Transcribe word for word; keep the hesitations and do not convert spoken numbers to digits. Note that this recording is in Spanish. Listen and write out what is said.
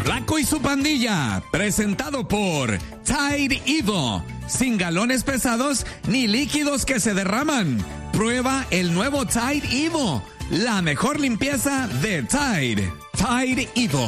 Flaco y su pandilla, presentado por Tide Evo. Sin galones pesados ni líquidos que se derraman. Prueba el nuevo Tide Evo, la mejor limpieza de Tide. Tide Evo.